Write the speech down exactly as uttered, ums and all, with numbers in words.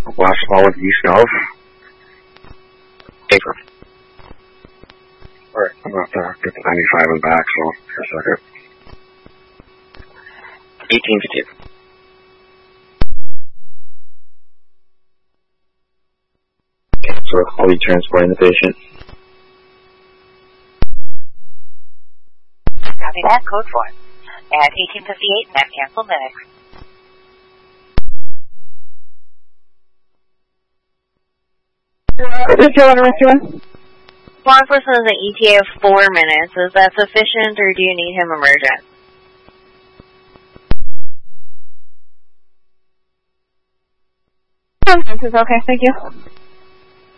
last of all with east of. Paper. Alright, I'm about to get the ninety-five and back, so here a second. eighteen to two. Okay, so I'll be transporting the patient. Copy that, code four. At eighteen fifty-eight, and I've canceled medics. This is Joe on rescue. Law enforcement is an E T A of four minutes. Is that sufficient, or do you need him emergent? This is okay, thank you.